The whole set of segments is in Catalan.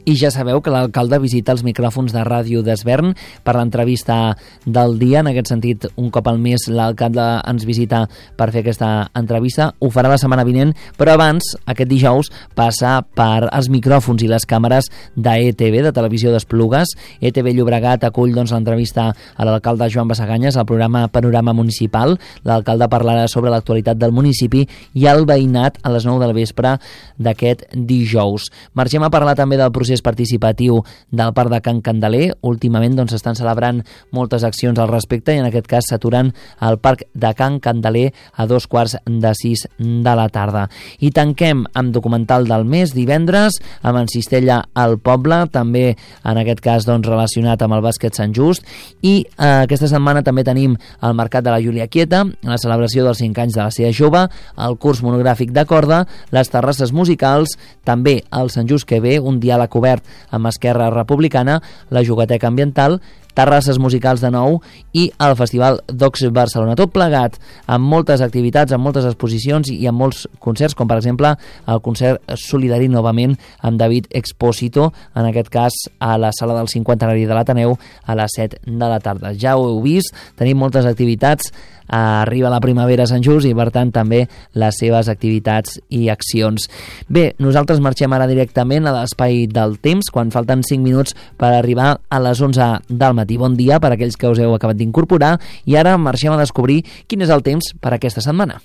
I ja sabeu que l'alcalde visita els micròfons de Ràdio d'Esvern per l'entrevista del dia. En aquest sentit, un cop al mes l'alcalde ens visita per fer aquesta entrevista. Ho farà la setmana vinent, però abans, aquest dijous, passa per els micròfons i les càmeres d'ETV, de Televisió d'Esplugues. ETV Llobregat acull l'entrevista a l'alcalde Joan Basaganyes al programa Panorama Municipal. L'alcalde parlarà sobre l'actualitat del municipi i el veïnat a les 9 del vespre d'aquest dijous. Marxem a parlar també del procés participatiu del Parc de Can Candeler. Últimament s'estan celebrant moltes accions al respecte i en aquest cas s'aturen al Parc de Can Candeler a 5:45 de la tarda. I tanquem amb documental del mes divendres amb en Cistella al poble, també en aquest cas relacionat amb el bàsquet Sant Just, i aquesta setmana també tenim el Mercat de la Júlia Quieta, la celebració dels 5 anys de la seva jove, el curs monogràfic de corda, les terrasses musicals, també el Sant Just que ve, un diàleg obert amb Esquerra Republicana, la Jugateca Ambiental, terrasses musicals de nou i el Festival Docs Barcelona. Tot plegat amb moltes activitats, amb moltes exposicions i amb molts concerts, com per exemple el concert solidari novament amb David Expósito, en aquest cas a la sala del 50aniversari de l'Ateneu a les 7 de la tarda. Ja ho heu vist, tenim moltes activitats, arriba la primavera a Sant Just i per tant també les seves activitats i accions. Bé, nosaltres marxem ara directament a l'espai del temps, quan falten 5 minuts per arribar a les 11 del matí. Bon dia per aquells que us heu acabat d'incorporar i ara marxem a descobrir quin és el temps per aquesta setmana.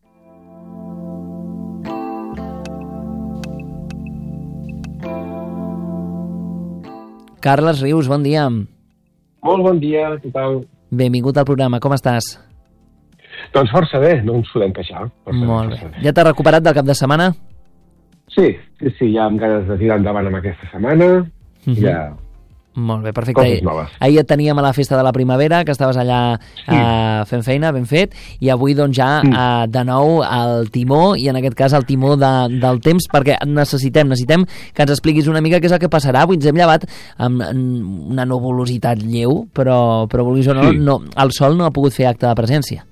Carles Rius, bon dia. Molt bon dia, què tal? Benvingut al programa, com estàs? Doncs força bé, no ens podem queixar. Molt bé. Ja t'has recuperat del cap de setmana? Sí, ja amb ganes de tirar endavant amb aquesta setmana. Ja... Molt bé, perfecte. Coses noves. Ahir et teníem a la festa de la primavera, que estaves allà fent feina, ben fet, i avui ja de nou al timó, i en aquest cas al timó del temps, perquè necessitem que ens expliquis una mica què és el que passarà. Avui ens hem llevat amb una nuvolositat lleu, però vulguis o no, el sol no ha pogut fer acte de presència.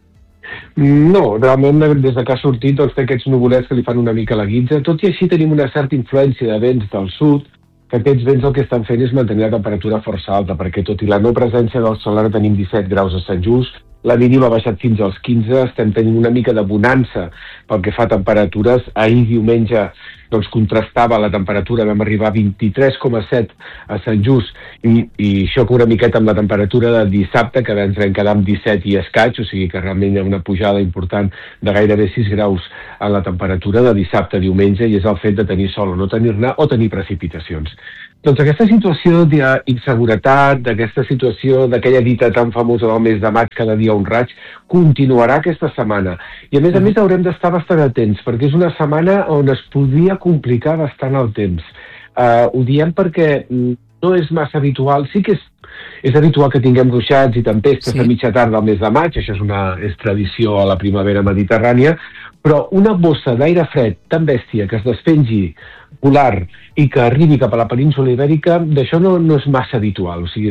No, realment des que ha sortit té aquests nuvolets que li fan una mica la guitza. Tot i així tenim una certa influència de vents del sud, que aquests vents el que estan fent és mantenir la temperatura força alta, perquè tot i la no presència del sol ara tenim 17 graus a Sant Just, la mínima ha baixat fins als 15, estem tenint una mica de bonança pel que fa a temperatures. Ahir diumenge contrastava la temperatura, vam arribar a 23,7 a Sant Just i xoca una miqueta amb la temperatura de dissabte, que ens vam quedar amb 17 i escaig, o sigui que realment hi ha una pujada important de gairebé 6 graus en la temperatura de dissabte a diumenge, i és el fet de tenir sol o no tenir-ne o tenir precipitacions. Doncs aquesta situació d'inseguretat, d'aquesta situació, d'aquella dita tan famosa del mes de maig, cada dia un raig, continuarà aquesta setmana. I a més haurem d'estar bastant atents, perquè és una setmana on es podria complicar bastant el temps. Ho diem perquè no és massa habitual, sí que és habitual que tinguem ruixats i tempestes a mitja tarda al mes de maig, això és tradició a la primavera mediterrània, però una bossa d'aire fred tan bèstia que es despengi polar i que arribi cap a la península ibèrica, d'això no és massa habitual, o sigui,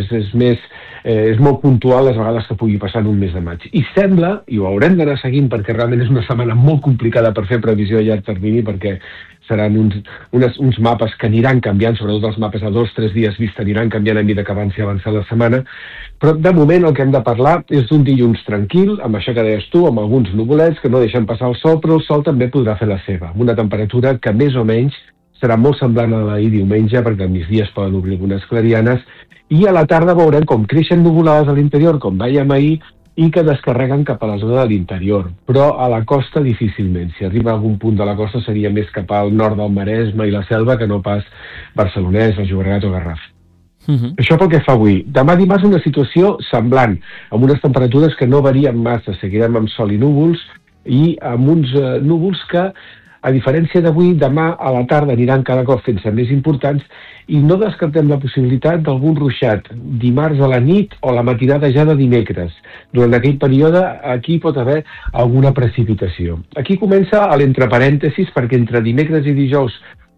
és molt puntual les vegades que pugui passar en un mes de maig. I sembla, i ho haurem d'anar seguint perquè realment és una setmana molt complicada per fer previsió a llarg termini, perquè seran uns mapes que aniran canviant, sobretot els mapes a 2-3 dies vista aniran canviant a mesura que avança la setmana, però de moment el que hem de parlar és d'un dilluns tranquil, amb això que deies tu, amb alguns nuvolets que no deixen passar el sol, però el sol també podrà fer la seva, amb una temperatura que més o menys serà molt semblant a l'ahir diumenge, perquè al migdia es poden obrir algunes clarianes, i a la tarda veurem com creixen nuvolades a l'interior, com veiem ahir, i que descarreguen cap a la zona de l'interior. Però a la costa difícilment. Si arriba a algun punt de la costa seria més cap al nord del Maresme i la Selva que no pas Barcelonès, el Llobregat o Garraf. Això pel que fa avui. Demà dimarts una situació semblant, amb unes temperatures que no varien massa. Seguirem amb sol i núvols, i amb uns núvols que, a diferència d'avui, demà a la tarda aniran cada cop fent-se més importants, i no descartem la possibilitat d'algun ruixat dimarts a la nit o la matinada ja de dimecres. Durant aquell període aquí pot haver alguna precipitació. Aquí comença l'entre parèntesis, perquè entre dimecres i dijous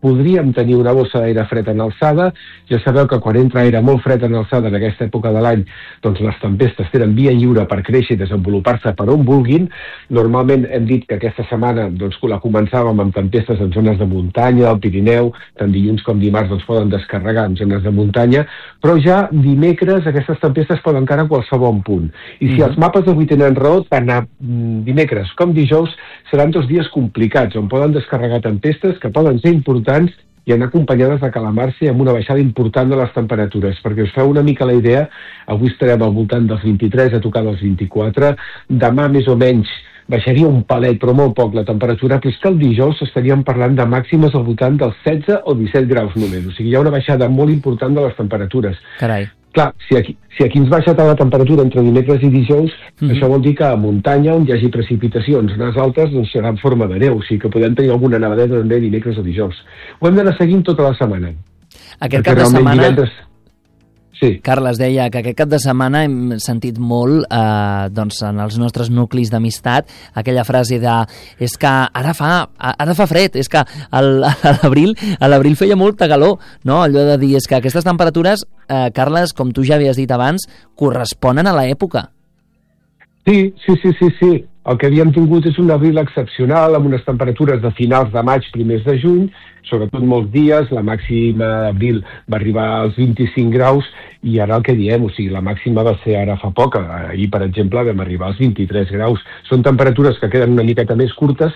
podríem tenir una bossa d'aire fred en alçada. Ja sabeu que quan entra aire molt fred en alçada en aquesta època de l'any, doncs les tempestes tenen via lliure per créixer i desenvolupar-se per on vulguin. Normalment hem dit que aquesta setmana doncs, la començàvem amb tempestes en zones de muntanya, al Pirineu, tant dilluns com dimarts doncs, poden descarregar en zones de muntanya, però ja dimecres aquestes tempestes poden caure a qualsevol punt. I si els mapes d'avui tenen raó, tant a dimecres com dijous seran 2 dies complicats, on poden descarregar tempestes que poden ser importants i anar acompanyades de calamarsa amb una baixada important de les temperatures. Perquè us feu una mica la idea, avui estarem al voltant dels 23, a tocar dels 24, demà més o menys baixaria un palet, però molt poc, la temperatura, però és que el dijous estaríem parlant de màximes al voltant dels 16 o 17 graus només. O sigui, hi ha una baixada molt important de les temperatures. Carai. Clar, si aquí ens baixa tant la temperatura entre dimecres i dijous, això vol dir que a muntanya, on hi hagi precipitacions, zones altes, doncs serà en forma de neu, o sigui que podem tenir alguna nevadeta també dimecres o dijous. Ho hem d'anar seguint tota la setmana. Aquest cap de setmana... Divendres... Sí. Carles deia que aquest cap de setmana hem sentit molt doncs, en els nostres nuclis d'amistat aquella frase de és que ara fa fred, és que a l'abril feia molta calor, no? Allò de dir és que aquestes temperatures, Carles, com tu ja havies dit abans, corresponen a l'època. Sí. El que havíem tingut és un abril excepcional, amb unes temperatures de finals de maig, primers de juny, sobretot molts dies, la màxima d'abril va arribar als 25 graus, i ara el que diem, o sigui, la màxima va ser ara fa poc, ahir, per exemple, vam arribar als 23 graus. Són temperatures que queden una miqueta més curtes,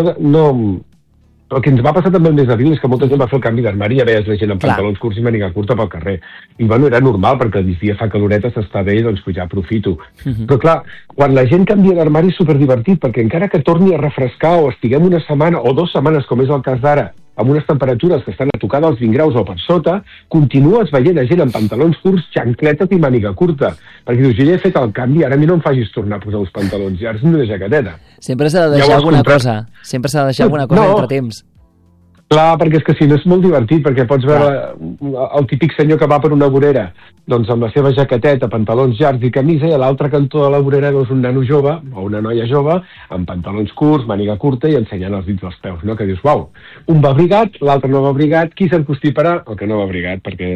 el que ens va passar també el mes d'abril és que molta gent va fer el canvi d'armari i ja veies la gent amb pantalons curts i màniga curta pel carrer. I bueno, era normal, perquè el migdia fa caloreta, s'està bé, doncs ja aprofito. Però clar, quan la gent canvia d'armari és superdivertit, perquè encara que torni a refrescar o estiguem una setmana o 2 setmanes, com és el cas d'ara, amb unes temperatures que estan a tocar dels 20 graus o per sota, continues veient a gent amb pantalons curts, xancletes i màniga curta. Perquè dius, jo ja he fet el canvi, ara a mi no em facis tornar a posar els pantalons, i ara és una jaqueteta. Sempre s'ha de deixar alguna cosa. Sempre s'ha de deixar alguna cosa entre temps. Clar, perquè és que si no és molt divertit, perquè pots veure el típic senyor que va per una vorera, doncs amb la seva jaqueteta, pantalons llargs i camisa, i a l'altre cantó de la vorera veus un nano jove o una noia jove amb pantalons curts, màniga curta i ensenyant els dits dels peus, no? Que dius, uau, un va abrigat, l'altre no va abrigat, qui se'n constiparà? El que no va abrigat, perquè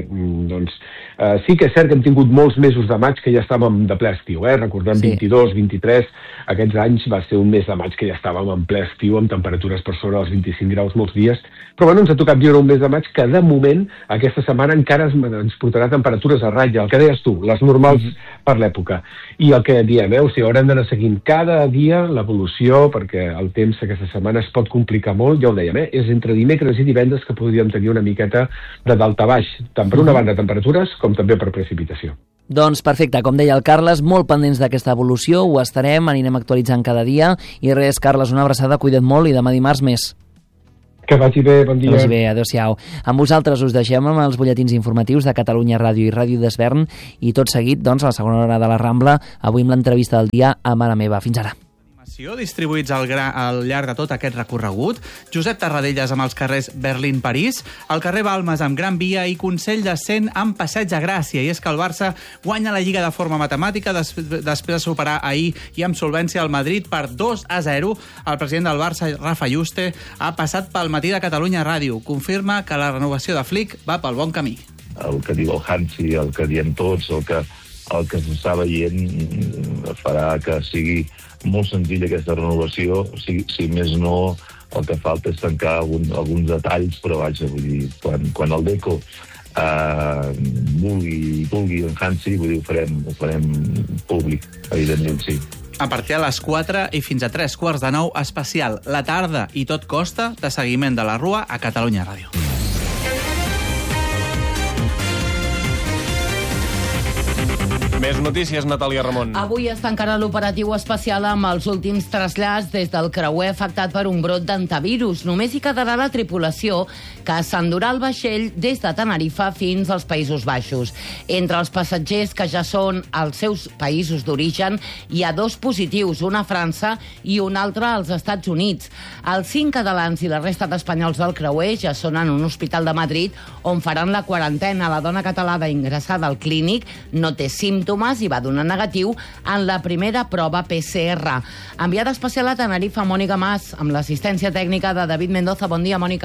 sí que és cert que hem tingut molts mesos de maig que ja estàvem de ple estiu, recordem 22, 23, aquests anys va ser un mes de maig que ja estàvem en ple estiu amb temperatures per sobre dels 25 graus molts dies, però bueno, ens ha tocat viure un mes de maig que de moment aquesta setmana encara ens portarà temperatures a ratlla, el que deies tu, les normals per l'època. I el que diem, o sigui, haurem d'anar seguint cada dia l'evolució, perquè el temps aquesta setmana es pot complicar molt, ja ho dèiem, és entre dimecres i divendres que podríem tenir una miqueta de dalt a baix, tant per una banda de temperatures com també per precipitació. Doncs perfecte, com deia el Carles, molt pendents d'aquesta evolució, ho estarem, anirem actualitzant cada dia, i res, Carles, una abraçada, cuida't molt i demà dimarts més. Que vagi bé, bon dia. Que vagi bé, adéu-siau. Amb vosaltres us deixem amb els butlletins informatius de Catalunya Ràdio i Ràdio d'Esvern i tot seguit, doncs, a la segona hora de la Rambla, avui amb l'entrevista del dia a Mare Meva. Fins ara. Distribuïts al llarg de tot aquest recorregut. Josep Tarradellas amb els carrers Berlín-París, el carrer Balmes amb Gran Via i Consell de Cent amb Passeig de Gràcia. I és que el Barça guanya la Lliga de forma matemàtica després de superar ahir i amb solvència el Madrid per 2-0. El president del Barça, Rafa Yuste, ha passat pel Matí de Catalunya Ràdio. Confirma que la renovació de Flick va pel bon camí. El que diu el Hansi, el que diem tots, el que s'està veient farà que sigui molt senzilla aquesta renovació, si més no, el que falta és tancar alguns detalls, però vaja, vull dir, quan el Deco vulgui en Hansi, vull dir, ho farem públic, evidentment, sí. A partir de les 4 i fins a 3:15, especial La Tarda i Tot Costa, de seguiment de la Rua a Catalunya Ràdio. Més notícies, Natàlia Ramon. Avui es tancarà l'operatiu especial amb els últims trasllats des del creuer afectat per un brot d'antivirus. Només hi quedarà la tripulació, que s'endurà el vaixell des de Tenerife fins als Països Baixos. Entre els passatgers que ja són als seus països d'origen, hi ha 2 positius, un a França i un altre als Estats Units. Els 5 catalans i la resta d'espanyols del creuer ja són en un hospital de Madrid on faran la quarantena. La dona catalana ingressada al clínic no té símptomes i va donar negatiu en la primera prova PCR. Enviada especial a Tenerife, Mònica Mas, amb l'assistència tècnica de David Mendoza. Bon dia, Mònica.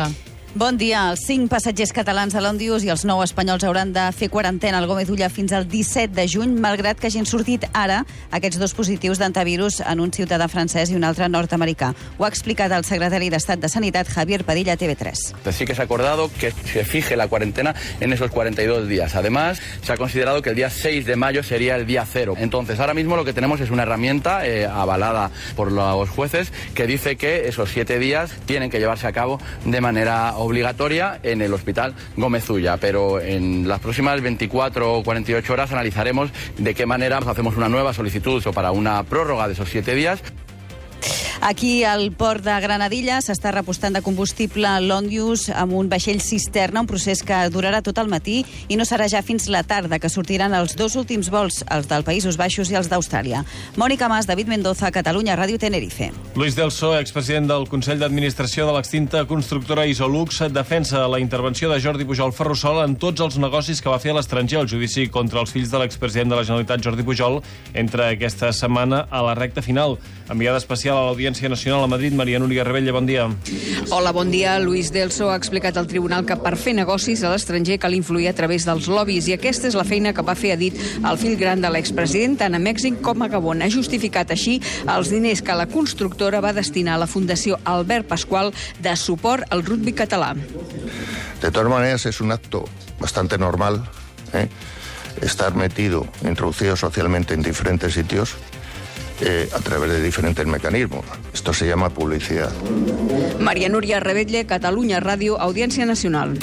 Bon dia. Els 5 passatgers catalans de l'Òndius i els 9 espanyols hauran de fer quarantena al Gómez Ulla fins al 17 de juny, malgrat que hagin sortit ara aquests 2 positius d'antivirus en un ciutadà francès i un altre nord-americà. Ho ha explicat el secretari d'Estat de Sanitat, Javier Padilla, a TV3. Sí que se ha acordado que se fije la cuarentena en esos 42 días. Además, se ha considerado que el día 6 de mayo sería el día cero. Entonces, ahora mismo lo que tenemos es una herramienta avalada por los jueces que dice que esos 7 días tienen que llevarse a cabo de manera obligatoria en el Hospital Gómez Ulla, pero en las próximas 24 o 48 horas analizaremos de qué manera hacemos una nueva solicitud para una prórroga de esos 7 días. Aquí al port de Granadilla s'està repostant de combustible l'Òndius amb un vaixell cisterna, un procés que durarà tot el matí i no serà ja fins la tarda, que sortiran els 2 últims vols, els dels Països Baixos i els d'Austràlia. Mònica Mas, David Mendoza, Catalunya Ràdio, Tenerife. Luis Delso, expresident del Consell d'Administració de l'extinta constructora Isolux, defensa la intervenció de Jordi Pujol Ferrusola en tots els negocis que va fer a l'estranger. El judici contra els fills de l'expresident de la Generalitat, Jordi Pujol, entra aquesta setmana a la recta final. Enviada especial a l'Audiència Nacional a Madrid, Maria Núria Rebella, bon dia. Hola, bon dia. Luis Delso ha explicat al tribunal que per fer negocis a l'estranger cal influir a través dels lobbies i aquesta és la feina que va fer, ha dit, el fill gran de l'expresident tant a Mèxic com a Gabon. Ha justificat així els diners que la constructora va destinar a la Fundació Albert Pasqual de suport al rugby català. De todas maneras, es un acto bastante normal, estar metido, introducido socialmente en diferentes sitios, a través de diferentes mecanismos. Esto se llama publicidad. Maria Núria Rebetlle, Catalunya Ràdio, Audiència Nacional.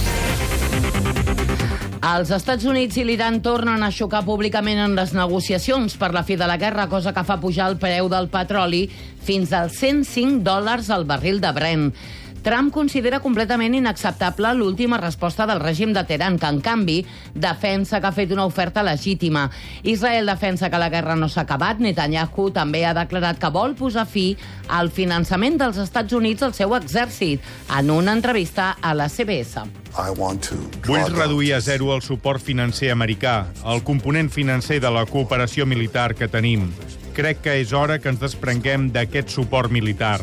Els Estats Units i l'Iran tornen a xocar públicament en les negociacions per la fi de la guerra, cosa que fa pujar el preu del petroli fins als $105 al barril de Brent. Trump considera completament inacceptable l'última resposta del règim de Teheran, que, en canvi, defensa que ha fet una oferta legítima. Israel defensa que la guerra no s'ha acabat. Netanyahu també ha declarat que vol posar fi al finançament dels Estats Units al seu exèrcit en una entrevista a la CBS. Vull reduir a zero el suport financer americà, el component financer de la cooperació militar que tenim. Crec que és hora que ens desprenguem d'aquest suport militar.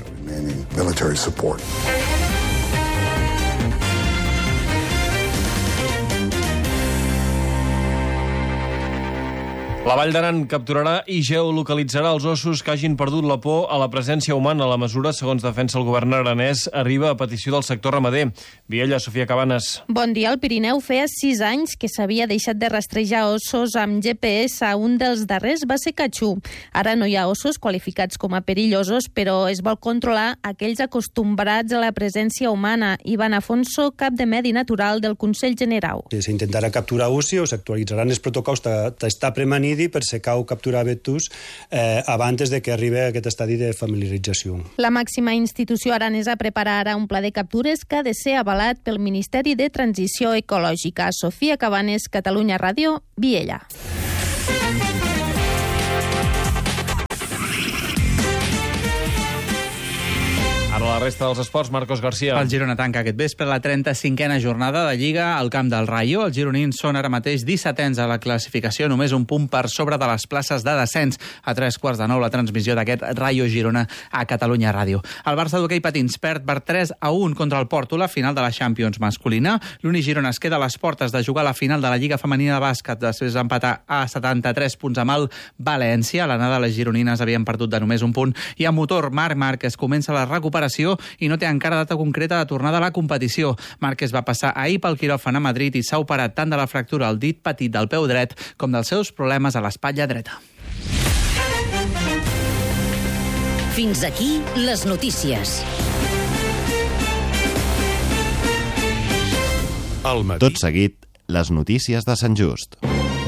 La Vall d'Aran capturarà i geolocalitzarà els ossos que hagin perdut la por a la presència humana. La mesura, segons defensa el govern aranès, arriba a petició del sector ramader. Viella, Sofia Cabanes. Bon dia. El Pirineu feia 6 anys que s'havia deixat de rastrejar ossos amb GPS. Un dels darrers va ser Catxú. Ara no hi ha ossos qualificats com a perillosos, però es vol controlar aquells acostumbrats a la presència humana. Ivan Afonso, cap de Medi Natural del Consell General. S'intentarà capturar ossos, s'actualitzaran els protocols d'estar premanit per si cau capturar vetus abans de que arribi a aquest estadi de familiarització. La màxima institució aranesa prepara ara un pla de captures que ha de ser avalat pel Ministeri de Transició Ecològica. Sofia Cabanes, Catalunya Ràdio, Viella. Ara la resta dels esports, Marcos García. El Girona tanca aquest vespre la 35a jornada de Lliga al camp del Rayo. Els gironins són ara mateix 17ens a la classificació, només un punt per sobre de les places de descens. A 8:45 la transmissió d'aquest Rayo-Girona a Catalunya Ràdio. El Barça d'hoquei patins perd per 3-1 contra el Porto la final de la Champions masculina. L'Uni Girona es queda a les portes de jugar la final de la Lliga femenina de bàsquet després d'empatar a 73 punts amb el València. A l'anada les gironines havien perdut de només un punt i a motor Marc Márquez comença la recuperació i no té encara data concreta de tornada a la competició. Márquez va passar ahir pel quiròfan a Madrid i s'ha operat tant de la fractura al dit petit del peu dret com dels seus problemes a l'espatlla dreta. Fins aquí les notícies. Tot seguit, les notícies de Sant Just.